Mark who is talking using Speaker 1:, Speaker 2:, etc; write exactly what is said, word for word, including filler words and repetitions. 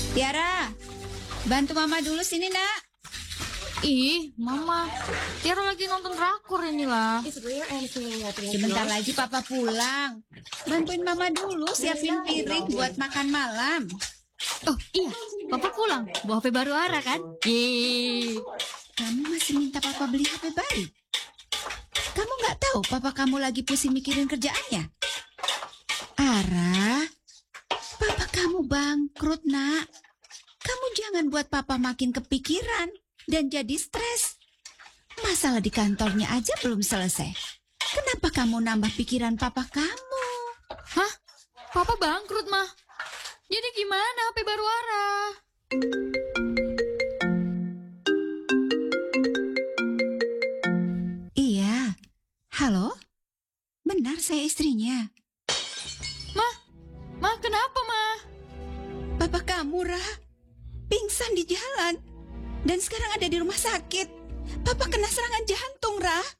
Speaker 1: Tiara, bantu Mama dulu sini, Nak.
Speaker 2: Ih, Mama, Tiara lagi nonton drakor inilah.
Speaker 1: Sebentar lagi Papa pulang. Bantuin Mama dulu siapin piring buat makan malam.
Speaker 2: Oh iya, Papa pulang. Bawa H P baru Ara kan? Yeay.
Speaker 1: Kamu masih minta Papa beli H P baru? Kamu nggak tahu Papa kamu lagi pusing mikirin kerjaannya? Ara, Papa kamu bangkrut, Nak. Kamu jangan buat Papa makin kepikiran dan jadi stres. Masalah di kantornya aja belum selesai. Kenapa kamu nambah pikiran Papa kamu?
Speaker 2: Hah? Papa bangkrut, Mah. Jadi gimana H P baru Ara?
Speaker 1: Iya. Halo? Benar saya istrinya.
Speaker 2: Mah, Mah kenapa, Mah?
Speaker 1: Papa kamu, Ra, pingsan di jalan. Dan sekarang ada di rumah sakit. Papa kena serangan jantung, Ra.